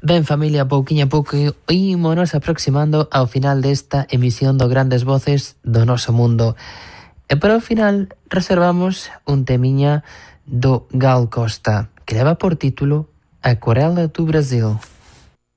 Ben, familia, pouquiño a pouco ímonos aproximando ao final desta emisión do Grandes Voces do noso mundo. E para o final reservamos un temiña do Gal Costa, que leva por título Acuarela do Brasil.